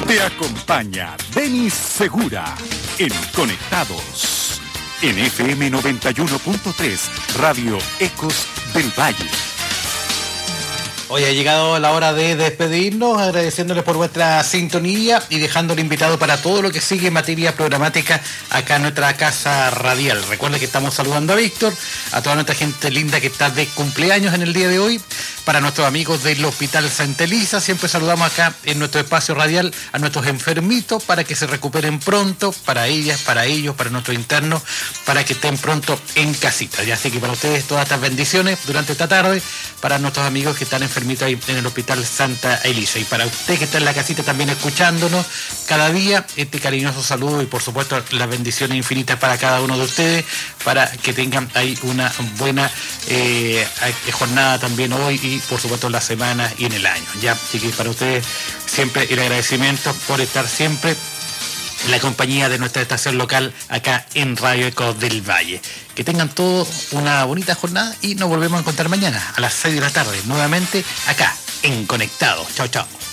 Te acompaña Denis Segura en Conectados en FM 91.3, Radio Ecos del Valle. Hoy ha llegado la hora de despedirnos, agradeciéndoles por vuestra sintonía y dejándole invitado para todo lo que sigue en materia programática acá en nuestra casa radial. Recuerden que estamos saludando a Víctor, a toda nuestra gente linda que está de cumpleaños en el día de hoy, para nuestros amigos del Hospital Santa Elisa. Siempre saludamos acá en nuestro espacio radial a nuestros enfermitos para que se recuperen pronto, para ellas, para ellos, para nuestros internos, para que estén pronto en casita. Ya sé que para ustedes todas estas bendiciones durante esta tarde, para nuestros amigos que están enfermitos ahí en el Hospital Santa Elisa. Y para usted que está en la casita también escuchándonos cada día, este cariñoso saludo y por supuesto las bendiciones infinitas para cada uno de ustedes, para que tengan ahí una buena jornada también hoy y por supuesto la semana y en el año. Ya, así que para ustedes siempre el agradecimiento por estar siempre en la compañía de nuestra estación local acá en Radio Ecos del Valle. Que tengan todos una bonita jornada y nos volvemos a encontrar mañana a las 6 de la tarde, nuevamente acá en Conectados. Chao, chao.